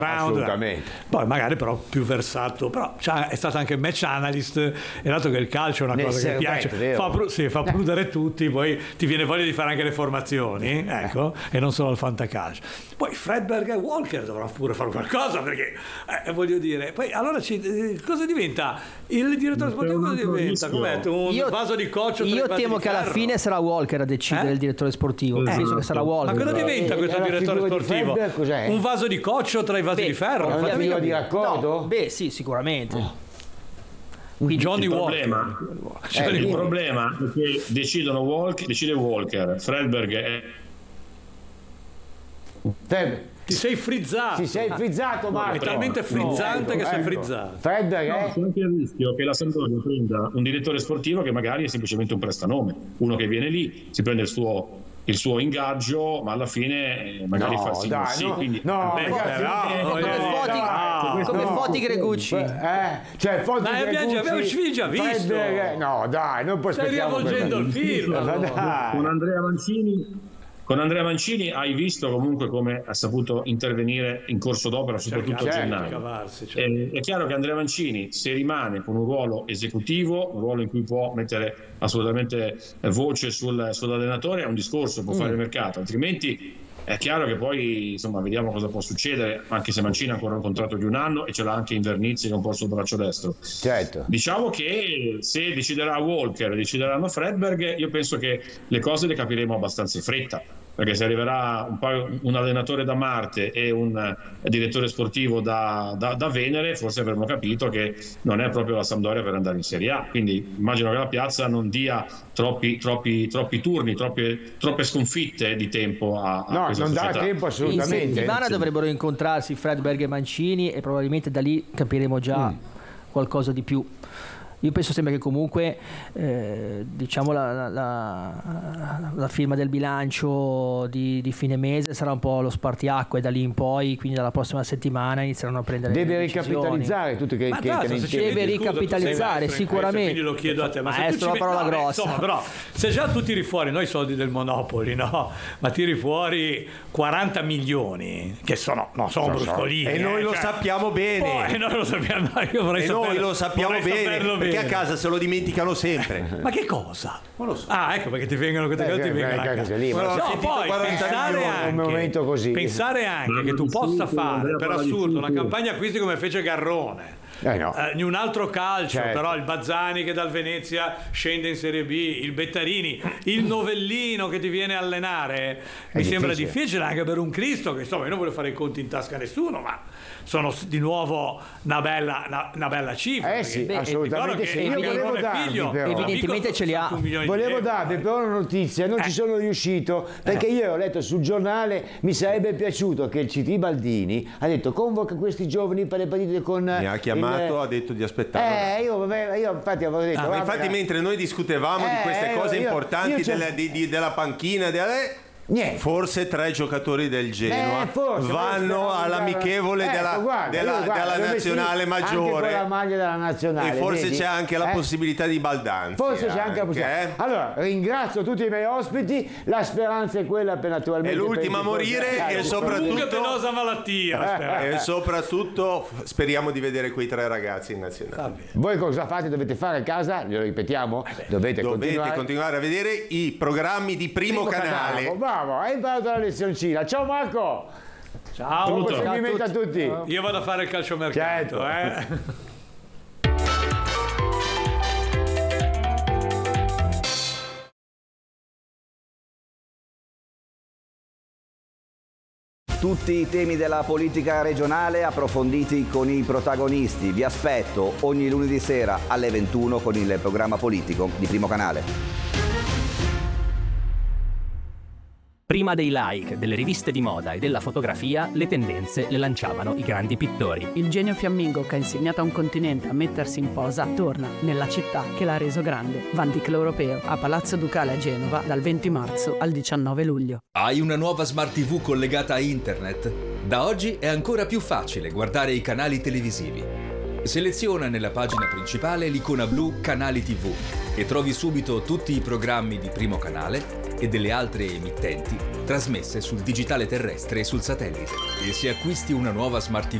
Assolutamente. Poi magari però più versato, però è stato anche match analyst, e dato che il calcio è una cosa che piace, fa prudere tutti, poi ti viene voglia di fare anche le formazioni, ecco, e non solo il fantacalcio. Poi Fredberg e Walker dovranno pure fare qualcosa, perché voglio dire, poi allora cosa diventa? Il direttore sportivo cosa diventa? Com'è? Un vaso di coccio? Io temo che alla fine sarà Walker a decidere il direttore sportivo. Penso che sarà Walker. Ma cosa diventa questo direttore sportivo? Un vaso di coccio tra i vasi di ferro? Un di raccordo? No, sì, sicuramente. Johnny Walker. Il problema è che decide Walker, Fredberg Ti sei frizzato. Marco. È talmente frizzante che sei frizzato. Fredberg c'è anche il rischio che la Sampdoria prenda un direttore sportivo che magari è semplicemente un prestanome, uno che viene lì, si prende il suo ingaggio, ma alla fine magari fa sì. Come Foti Gregucci. Foti Gregucci abbiamo già visto. No, dai, non puoi. Stai riavvolgendo il film. Con Andrea Mancini hai visto comunque come ha saputo intervenire in corso d'opera, soprattutto a gennaio. È chiaro che Andrea Mancini, se rimane con un ruolo esecutivo, un ruolo in cui può mettere assolutamente voce sull'allenatore, è un discorso, può fare il mercato, altrimenti è chiaro che poi vediamo cosa può succedere, anche se Mancini ha ancora un contratto di 1 anno e ce l'ha anche Invernizzi che è un po' sul braccio destro. Certo. Diciamo che se deciderà Walker, decideranno Fredberg, io penso che le cose le capiremo abbastanza in fretta, perché se arriverà un allenatore da Marte e un direttore sportivo da Venere, forse avremo capito che non è proprio la Sampdoria per andare in Serie A, quindi immagino che la piazza non dia troppi turni, troppe sconfitte di tempo a questa non società. dà tempo assolutamente. In settimana dovrebbero incontrarsi Fredberg e Mancini, e probabilmente da lì capiremo già qualcosa di più. Io penso sempre che comunque la firma del bilancio di fine mese sarà un po' lo spartiacque, da lì in poi, quindi dalla prossima settimana inizieranno a prendere deve le ricapitalizzare tutto che deve ricapitalizzare sicuramente. Quindi lo chiedo a te, ma maestro, la parola grossa. Insomma, però se già tu tiri fuori noi soldi del Monopoli, no? Ma tiri fuori 40 milioni che non sono bruscolini, e noi lo sappiamo bene. E noi lo sappiamo, io vorrei saperlo. Noi lo sappiamo bene. Perché a casa se lo dimenticano sempre. Ma che cosa? Non lo so. Ecco perché ti vengono queste cose, ti vengono a casa. Poi pensare anche che tu possa fare per assurdo una campagna acquisti come fece Garrone. In un altro calcio, però il Bazzani che dal Venezia scende in Serie B, il Bettarini, il Novellino che ti viene a allenare, mi sembra difficile anche per un Cristo che io non voglio fare i conti in tasca a nessuno, ma sono di nuovo una bella cifra. Assolutamente sì. Io volevo darvi, evidentemente ce li ha. Volevo darvi però una notizia, non ci sono riuscito, perché io ho letto sul giornale, mi sarebbe piaciuto che il CT Baldini ha detto convoca questi giovani per le partite con... Mi ha chiamato, ha detto di aspettare. Io infatti avevo detto... infatti mentre noi discutevamo di queste cose importanti della panchina, forse 3 giocatori del Genoa vanno all'amichevole della nazionale maggiore, la maglia della nazionale, e forse c'è anche la possibilità di Baldanzi. Forse c'è anche la possibilità. Allora ringrazio tutti i miei ospiti, la speranza è quella per naturalmente è l'ultima a morire, e soprattutto penosa malattia, e soprattutto speriamo di vedere quei 3 ragazzi in nazionale. Voi cosa fate? Dovete fare a casa, lo ripetiamo, dovete continuare a vedere i programmi di Primo Canale. Hai imparato la lezioncina. Ciao Marco. Ciao. Buon proseguimento a tutti. Io vado a fare il calciomercato. Tutti i temi della politica regionale approfonditi con i protagonisti. Vi aspetto ogni lunedì sera alle 21 con il programma politico di Primo Canale. Prima dei like, delle riviste di moda e della fotografia, le tendenze le lanciavano i grandi pittori. Il genio fiammingo che ha insegnato a un continente a mettersi in posa torna nella città che l'ha reso grande. Van Dyck l'Europeo, a Palazzo Ducale a Genova, dal 20 marzo al 19 luglio. Hai una nuova Smart TV collegata a internet? Da oggi è ancora più facile guardare i canali televisivi. Seleziona nella pagina principale l'icona blu Canali TV e trovi subito tutti i programmi di Primo Canale, e delle altre emittenti trasmesse sul digitale terrestre e sul satellite. E se acquisti una nuova Smart TV